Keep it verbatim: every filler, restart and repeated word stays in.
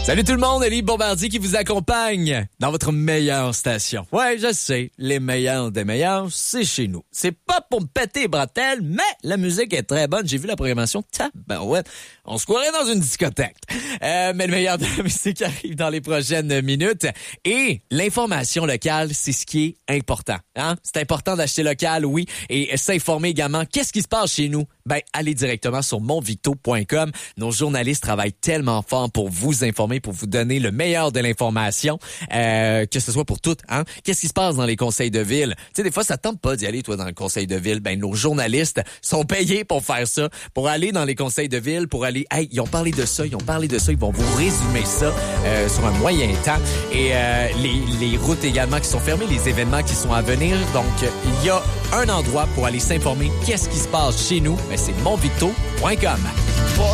Salut tout le monde, Élie Bombardier qui vous accompagne dans votre meilleure station. Ouais, je sais, les meilleurs des meilleurs, c'est chez nous. C'est pas pour me péter les bretelles, mais la musique est très bonne. J'ai vu la programmation, tabarouette. On se croirait dans une discothèque. Euh, mais le meilleur de la musique arrive dans les prochaines minutes. Et l'information locale, c'est ce qui est important. Hein? C'est important d'acheter local, oui, et s'informer également. Qu'est-ce qui se passe chez nous? Ben, allez directement sur monvito point com. Nos journalistes travaillent tellement fort pour vous informer, pour vous donner le meilleur de l'information, euh, que ce soit pour toutes. Hein? Qu'est-ce qui se passe dans les conseils de ville? Tu sais, des fois, ça tente pas d'y aller, toi, dans le conseil de ville. Ben, nos journalistes sont payés pour faire ça, pour aller dans les conseils de ville, pour aller, hey, ils ont parlé de ça, ils ont parlé de ça, ils vont vous résumer ça euh, sur un moyen temps. Et euh, les, les routes également qui sont fermées, les événements qui sont à venir. Donc, il y a un endroit pour aller s'informer qu'est-ce qui se passe chez nous. Ben, c'est monvito point com.